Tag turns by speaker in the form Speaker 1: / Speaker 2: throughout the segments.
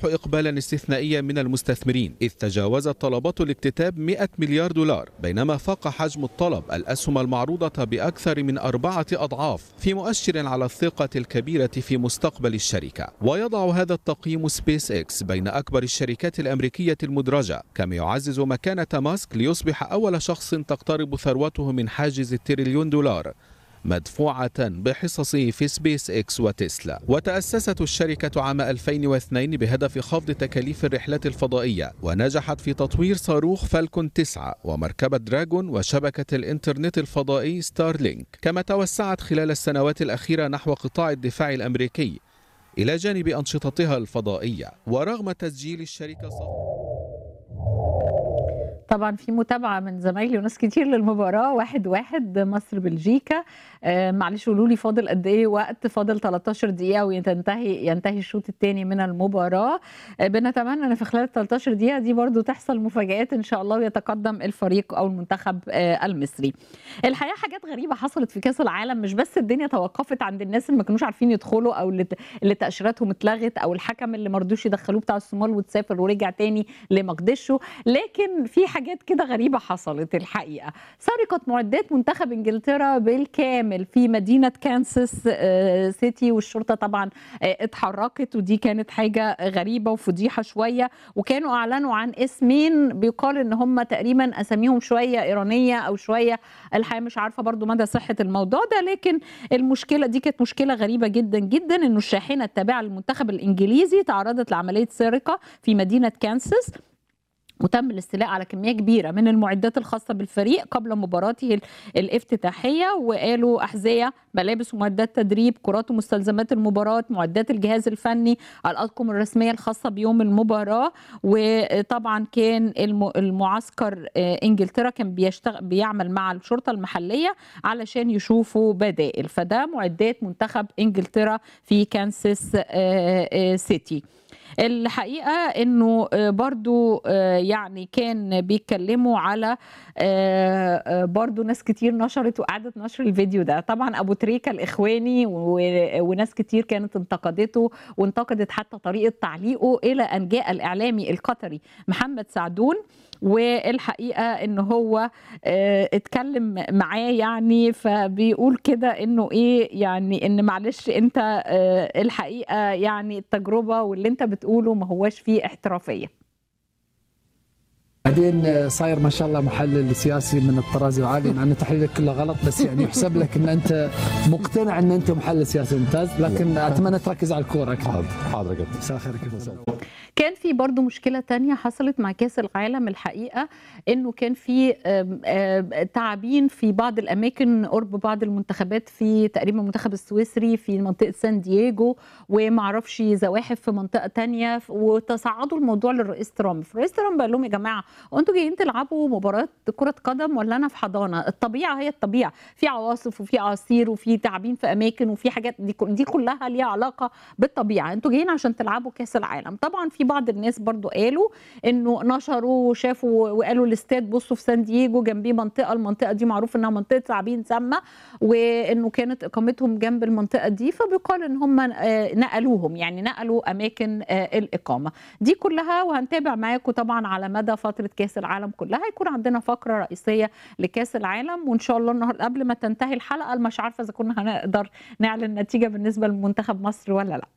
Speaker 1: إقبالا استثنائيا من المستثمرين، إذ تجاوزت طلبات الاكتتاب 100 مليار دولار، بينما فاق حجم الطلب الأسهم المعروضة بأكثر من 4 أضعاف، في مؤشر على الثقة الكبيرة في مستقبل الشركة. ويضع هذا التقييم سبيس إكس بين أكبر الشركات الأمريكية المدرجة، كما يعزز مكانة ماسك ليصبح أول شخص تقترب ثروته من حاجز التريليون دولار، مدفوعة بحصصه في سبيس إكس وتسلا. وتأسست الشركة عام 2002 بهدف خفض تكاليف الرحلات الفضائية، ونجحت في تطوير صاروخ فالكون 9 ومركبة دراجون وشبكة الإنترنت الفضائي ستارلينك، كما توسعت خلال السنوات الأخيرة نحو قطاع الدفاع الأمريكي إلى جانب أنشطتها الفضائية. ورغم تسجيل الشركة
Speaker 2: طبعا في متابعه من زمايلي وناس كتير للمباراه 1-1 مصر بلجيكا. معلش قولوا لي فاضل قد ايه وقت؟ فاضل 13 دقيقه وينتهي الشوط الثاني من المباراه. بنتمنى ان في خلال 13 دقيقه دي برضو تحصل مفاجآت ان شاء الله ويتقدم الفريق او المنتخب المصري. الحقيقه حاجات غريبه حصلت في كاس العالم، مش بس الدنيا توقفت عند الناس اللي ما كانوش عارفين يدخلوا او اللي تاشيراتهم اتلغت او الحكم اللي ما رضوش يدخلوه بتاع الصومال وتسافر ورجع تاني لمقدشه، لكن في حاجات كده غريبة حصلت الحقيقة. سرقة معدات منتخب انجلترا بالكامل في مدينة كانساس سيتي، والشرطة طبعا اتحركت، ودي كانت حاجة غريبة وفضيحة شوية. وكانوا اعلنوا عن اسمين بيقال ان هم تقريبا اساميهم شوية ايرانية او شوية، الحقيقة مش عارفة برضو مدى صحة الموضوع ده، لكن المشكلة دي كانت مشكلة غريبة جدا جدا، انه الشاحنة التابعة للمنتخب الانجليزي تعرضت لعملية سرقة في مدينة كانساس، وتم الاستيلاء على كمية كبيرة من المعدات الخاصة بالفريق قبل مباراته الافتتاحية، وقالوا أحذية، ملابس ومعدات تدريب، كرات ومستلزمات المباراة، معدات الجهاز الفني، الأطقم الرسمية الخاصة بيوم المباراة. وطبعا كان المعسكر إنجلترا كان بيعمل مع الشرطة المحلية علشان يشوفوا بدائل، فده معدات منتخب إنجلترا في كانساس سيتي. الحقيقة انه برضو يعني كان بيتكلموا على برضو ناس كتير نشرت وقعدت نشر الفيديو ده، طبعا ابو تريكة الاخواني وناس كتير كانت انتقدته وانتقدت حتى طريقة تعليقه، الى ان جاء الاعلامي القطري محمد سعدون، والحقيقة انه هو اتكلم معاه يعني، فبيقول كده انه ايه يعني، ان معلش انت الحقيقة يعني التجربة واللي انت بتقوله ما هواش فيه احترافية.
Speaker 3: بعدين صاير ما شاء الله محلل سياسي من الطراز العالي، مع ان تحليلك كله غلط، بس يعني يحسب لك ان انت مقتنع ان انت محلل سياسي ممتاز، لكن اتمنى تركز على الكوره اكثر.
Speaker 4: حاضر يا كابتن.
Speaker 3: مساء الخير. كيف
Speaker 2: كان في برضو مشكلة تانية حصلت مع كاس العالم الحقيقة، انه كان في تعابين في بعض الاماكن قرب بعض المنتخبات، في تقريبا المنتخب السويسري في منطقة سان دييغو، ومعرفش زواحف في منطقة تانية، وتصعدوا الموضوع للرئيس ترامب. فالرئيس ترامب قال لهم يا جماعة وانتوا جايين تلعبوا مباراة كرة قدم ولا انا في حضانة؟ الطبيعة هي الطبيعة، في عواصف وفي اعاصير وفي تعابين في اماكن وفي حاجات دي كلها ليها علاقة بالطبيعة، انتوا جايين عشان تلعبوا كاس العالم. طبعا في بعض الناس برضو قالوا انه نشروا وشافوا وقالوا الاستاد بصوا في سان دييغو جنبيه المنطقه دي معروف انها منطقه تعابين سامه، وانه كانت اقامتهم جنب المنطقه دي، فبيقال ان هم نقلوهم، يعني نقلوا اماكن الاقامه دي كلها. وهنتابع معاكم طبعا على مدى فتره كاس العالم كلها، هيكون عندنا فقره رئيسيه لكاس العالم، وان شاء الله النهارده قبل ما تنتهي الحلقه مش عارفه اذا كنا هنقدر نعلن نتيجه بالنسبه لمنتخب مصر ولا لا.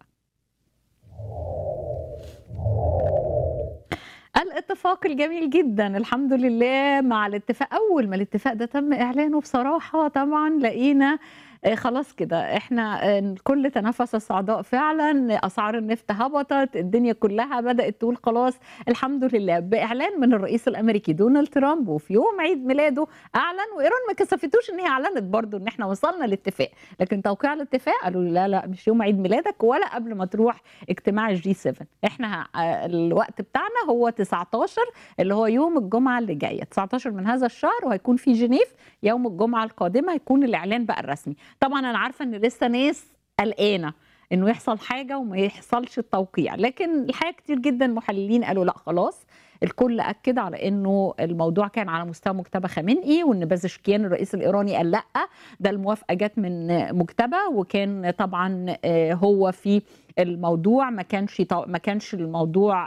Speaker 2: الاتفاق الجميل جدا الحمد لله مع الاتفاق، اول ما الاتفاق ده تم اعلانه بصراحه طبعا لقينا خلاص كده احنا كل تنفس السعداء فعلا، اسعار النفط هبطت، الدنيا كلها بدات تقول خلاص الحمد لله، باعلان من الرئيس الامريكي دونالد ترامب، وفي يوم عيد ميلاده اعلن، وايران ما كسفتوش ان هي اعلنت برضو ان احنا وصلنا لاتفاق، لكن توقيع الاتفاق قالوا لا مش يوم عيد ميلادك ولا قبل ما تروح اجتماع الجي 7، احنا الوقت بتاعنا هو 19 اللي هو يوم الجمعه اللي جايه 19 من هذا الشهر، وهيكون في جنيف يوم الجمعه القادمه هيكون الاعلان بقى الرسمي. طبعا انا عارفه ان لسه ناس قلقانه انه يحصل حاجه وما يحصلش التوقيع، لكن الحقيقه كتير جدا محللين قالوا لا خلاص، الكل اكد على انه الموضوع كان على مستوى مجتبى خامنئي، وان بازشكيان الرئيس الايراني قال لا، ده الموافقه جت من مجتبى، وكان طبعا هو في الموضوع ما كانش الموضوع